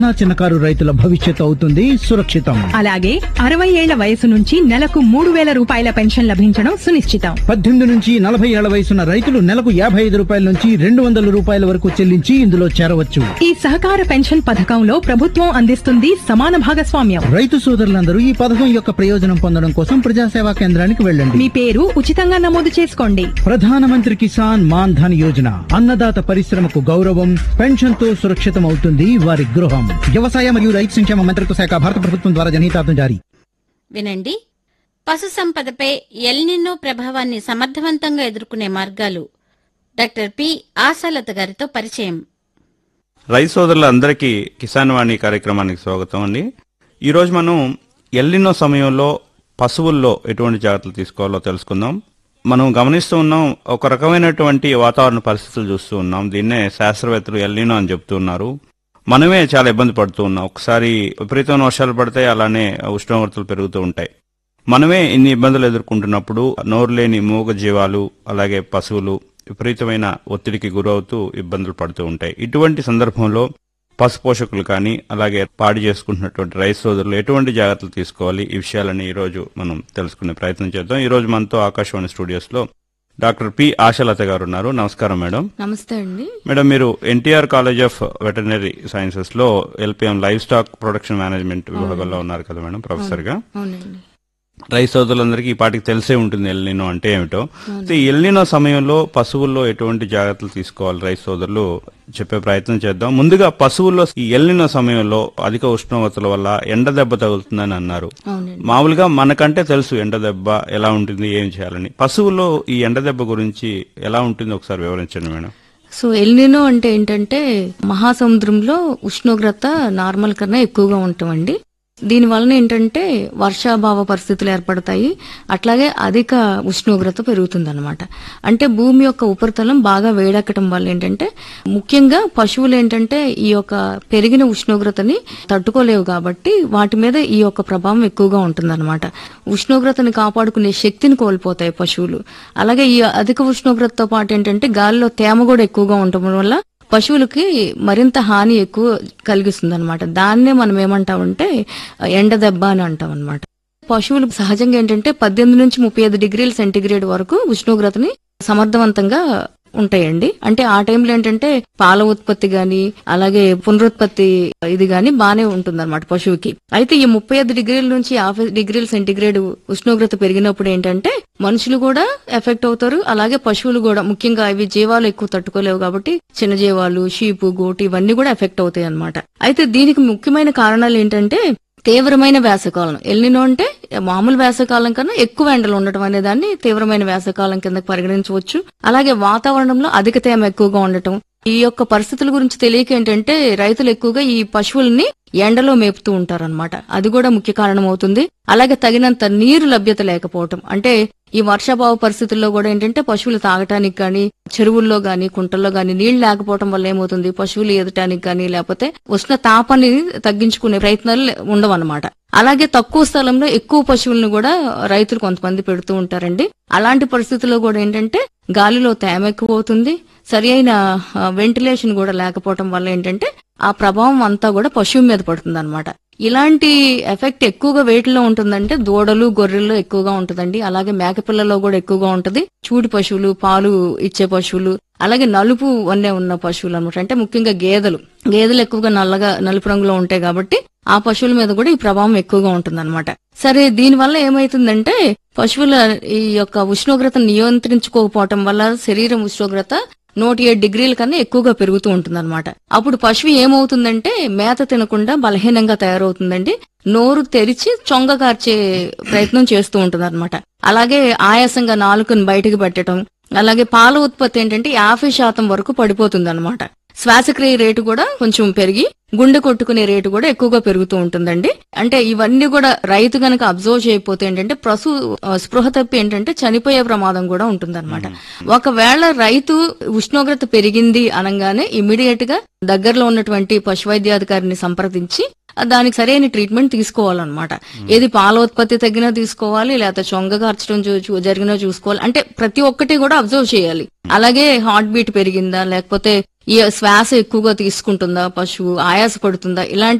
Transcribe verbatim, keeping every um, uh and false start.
నా చిన్నకారు రైతుల భవిష్యత్తు అవుతుంది సురక్షితం. అలాగే అరవై ఏళ్ల వయసు నుంచి నెలకు మూడు వేల రూపాయల పెన్షన్ లభించడం సునిశ్చితం. పద్దెనిమిది నుంచి నలభై ఏళ్ల వయసున్న రైతులు నెలకు యాభై ఐదు రూపాయల నుంచి రెండు వందల రూపాయల వరకు చెల్లించి ఇందులో చేరవచ్చు. ఈ సహకార పెన్షన్ పథకంలో ప్రభుత్వం అందిస్తుంది సమాన భాగస్వామ్యం. రైతు సోదరులందరూ ఈ పథకం యొక్క ప్రయోజనం పొందడం కోసం ప్రజాసేవా కేంద్రానికి వెళ్ళండి. మీ పేరు ఉచితంగా నమోదు చేసుకోండి. ప్రధానమంత్రి కిసాన్ మాన్ ధన్ యోజన, అన్నదాత పరిశ్రమకు గౌరవం, పెన్షన్ తో సురక్షితం అవుతుంది వారి గృహం. వ్యవసాయ మరియు రైతు సంక్షేమ మంత్రిత్వ శాఖ, భారత ప్రభుత్వం ద్వారా జనహితార్థం జారీ. వినండి, పశు సంపదపై ఎల్నినో ప్రభావాన్ని సమర్థవంతంగా ఎదుర్కొనే మార్గాలు. డాక్టర్ పి ఆశాలత గారితో పరిచయం. రైతు సోదరులందరికీ కిసాన్ వాణి కార్యక్రమానికి స్వాగతం అండి. ఈరోజు మనం ఎల్నినో సమయంలో పశువుల్లో ఎటువంటి జాగ్రత్తలు తీసుకోవాలో తెలుసుకుందాం. మనం గమనిస్తూ ఉన్నాం, ఒక రకమైనటువంటి వాతావరణ పరిస్థితులు చూస్తూ ఉన్నాం. దీన్నే శాస్త్రవేత్తలు ఎల్నినో అని చెప్తున్నారు. మనమే చాలా ఇబ్బంది పడుతూ ఉన్నాం. ఒకసారి విపరీతమైన వర్షాలు పడతాయి, అలానే ఉష్ణోగ్రతలు పెరుగుతూ ఉంటాయి. మనమే ఇన్ని ఇబ్బందులు ఎదుర్కొంటున్నప్పుడు నోరు లేని మూగ జీవాలు, అలాగే పశువులు విపరీతమైన ఒత్తిడికి గురవుతూ ఇబ్బందులు పడుతూ ఉంటాయి. ఇటువంటి సందర్భంలో పశు పోషకులు కానీ, అలాగే పాడి చేసుకుంటున్నటువంటి రైతు సోదరులు ఎటువంటి జాగ్రత్తలు తీసుకోవాలి, ఈ విషయాలని ఈ రోజు మనం తెలుసుకునే ప్రయత్నం చేద్దాం. ఈ రోజు మనతో ఆకాశవాణి స్టూడియోస్ లో డాక్టర్ పి ఆశాలత గారు ఉన్నారు. నమస్కారం మేడం. నమస్తే అండి. మేడం, మీరు NTR college of veterinary sciences లో LPM live stock production management విభాగంలో ఉన్నారు కదా మేడం, ప్రొఫెసర్ గా. అవునండి. రైతు సోదరులందరికీ ఈ పాటికి తెలిసే ఉంటుంది ఎల్నినో అంటే ఏమిటో. ఈ ఎల్నినో సమయంలో పశువుల్లో ఎటువంటి జాగ్రత్తలు తీసుకోవాలి రైతు సోదరులు చెప్పే ప్రయత్నం చేద్దాం. ముందుగా పశువుల్లో ఈ ఎల్నినో సమయంలో అధిక ఉష్ణోగ్రతల వల్ల ఎండ దెబ్బ తగులుతుందని అన్నారు. మామూలుగా మనకంటే తెలుసు ఎండ దెబ్బ ఎలా ఉంటుంది, ఏం చేయాలని. పశువుల్లో ఈ ఎండ దెబ్బ గురించి ఎలా ఉంటుంది ఒకసారి వివరించండి మేడం. సో ఎల్నినో అంటే ఏంటంటే మహాసముద్రంలో ఉష్ణోగ్రత నార్మల్ కన్నా ఎక్కువగా ఉంటామండి. దీని వలన ఏంటంటే వర్షాభావ పరిస్థితులు ఏర్పడతాయి, అట్లాగే అధిక ఉష్ణోగ్రత పెరుగుతుందన్నమాట. అంటే భూమి యొక్క ఉపరితలం బాగా వేడెక్కడం వల్ల ఏంటంటే ముఖ్యంగా పశువులు ఏంటంటే ఈ యొక్క పెరిగిన ఉష్ణోగ్రతని తట్టుకోలేవు కాబట్టి వాటి మీద ఈ యొక్క ప్రభావం ఎక్కువగా ఉంటుందన్నమాట. ఉష్ణోగ్రతని కాపాడుకునే శక్తిని కోల్పోతాయి పశువులు. అలాగే ఈ అధిక ఉష్ణోగ్రతతో పాటు ఏంటంటే గాలిలో తేమ కూడా ఎక్కువగా ఉండటం వల్ల పశువులకి మరింత హాని ఎక్కువ కలిగిస్తుంది అనమాట. దాన్నే మనం ఏమంటామంటే ఎండ దెబ్బ అని అంటాం అనమాట. పశువులు సహజంగా ఏంటంటే పద్దెనిమిది నుంచి ముప్పై ఐదు డిగ్రీల సెంటీగ్రేడ్ వరకు ఉష్ణోగ్రతని సమర్థవంతంగా ఉంటాయండి. అంటే ఆ టైంలో ఏంటంటే పాల ఉత్పత్తి గాని, అలాగే పునరుత్పత్తి ఇది గాని బానే ఉంటుందన్నమాట పశువుకి. అయితే ఈ ముప్పై ఐదు డిగ్రీల నుంచి యాభై డిగ్రీల సెంటీగ్రేడ్ ఉష్ణోగ్రత పెరిగినప్పుడు ఏంటంటే మనుషులు కూడా ఎఫెక్ట్ అవుతారు, అలాగే పశువులు కూడా. ముఖ్యంగా ఇవి జీవాలు ఎక్కువ తట్టుకోలేవు కాబట్టి చిన్న జీవాలు, షీపు, గోటు ఇవన్నీ కూడా ఎఫెక్ట్ అవుతాయి అన్నమాట. అయితే దీనికి ముఖ్యమైన కారణాలు ఏంటంటే తీవ్రమైన వేసవకాలం. ఎల్నినో అంటే మామూలు వేసవకాలం కన్నా ఎక్కువ ఎండలు ఉండటం అనే దాన్ని తీవ్రమైన వేసవకాలం కింద పరిగణించవచ్చు. అలాగే వాతావరణంలో అధిక తేమ ఎక్కువగా ఉండటం. ఈ యొక్క పరిస్థితుల గురించి తెలియక ఏంటంటే రైతులు ఎక్కువగా ఈ పశువుల్ని ఎండలో మేపుతూ ఉంటారన్నమాట. అది కూడా ముఖ్య కారణం అవుతుంది. అలాగే తగినంత నీరు లభ్యత లేకపోవటం. అంటే ఈ వర్షాభావ పరిస్థితుల్లో కూడా ఏంటంటే పశువులు తాగటానికి గాని, చెరువుల్లో గాని, కుంటల్లో గాని నీళ్లు లేకపోవడం వల్ల ఏమవుతుంది, పశువులు ఎదటానికి గాని లేకపోతే ఉష్ణ తాపాన్ని తగ్గించుకునే ప్రయత్నాలు ఉండవన్నమాట. అలాగే తక్కువ స్థలంలో ఎక్కువ పశువులను కూడా రైతులు కొంతమంది పెడుతూ ఉంటారండి. అలాంటి పరిస్థితుల్లో కూడా ఏంటంటే గాలిలో తేమ ఎక్కువ అవుతుంది, సరి అయిన వెంటిలేషన్ కూడా లేకపోవడం వల్ల ఏంటంటే ఆ ప్రభావం అంతా కూడా పశువు మీద పడుతుంది అనమాట. ఇలాంటి ఎఫెక్ట్ ఎక్కువగా వేటిలో ఉంటుందంటే దూడలు, గొర్రెల్లో ఎక్కువగా ఉంటుందండి. అలాగే మేకపిల్లలో కూడా ఎక్కువగా ఉంటది. చూడి పశువులు, పాలు ఇచ్చే పశువులు, అలాగే నలుపు వన్నే ఉన్న పశువులు అనమాట. అంటే ముఖ్యంగా గేదెలు గేదెలు ఎక్కువగా నల్లగా నలుపు రంగులో ఉంటాయి కాబట్టి ఆ పశువుల మీద కూడా ఈ ప్రభావం ఎక్కువగా ఉంటుందన్నమాట. సరే, దీని వల్ల ఏమైతుందంటే పశువుల ఈ యొక్క ఉష్ణోగ్రతను నియంత్రించుకోకపోవటం వల్ల శరీరం ఉష్ణోగ్రత నూట ఏడు డిగ్రీల కన్నా ఎక్కువగా పెరుగుతూ ఉంటుందన్నమాట. అప్పుడు పశువు ఏమవుతుందంటే మేత తినకుండా బలహీనంగా తయారవుతుందండి. నోరు తెరిచి చొంగ కార్చే ప్రయత్నం చేస్తూ ఉంటుంది అనమాట. అలాగే ఆయాసంగా నాలుకను బయటకు పెట్టడం, అలాగే పాల ఉత్పత్తి ఏంటంటే యాభై శాతం వరకు పడిపోతుంది అనమాట. శ్వాసక్రియ రేటు కూడా కొంచెం పెరిగి గుండె కొట్టుకునే రేటు కూడా ఎక్కువగా పెరుగుతూ ఉంటుందండి. అంటే ఇవన్నీ కూడా రైతు గనక అబ్జర్వ్ చేయకపోతే ఏంటంటే పశు స్పృహ తప్పి ఏంటంటే చనిపోయే ప్రమాదం కూడా ఉంటుందన్నమాట. ఒకవేళ రైతు ఉష్ణోగ్రత పెరిగింది అనగానే ఇమీడియట్ గా దగ్గరలో ఉన్నటువంటి పశు వైద్యాధికారిని సంప్రదించి దానికి సరైన ట్రీట్మెంట్ తీసుకోవాలన్నమాట. ఏది పాల ఉత్పత్తి తగ్గినా తీసుకోవాలి, లేకపోతే చొంగ కార్చడం చూ- చూ- జరిగినా చూసుకోవాలి. అంటే ప్రతి ఒక్కటి కూడా అబ్జర్వ్ చేయాలి. అలాగే హార్ట్ బీట్ పెరిగిందా, లేకపోతే ఈ శ్వాస ఎక్కువగా తీసుకుంటుందా, పశువు ఆయాస పడుతుందా, ఇలాంటి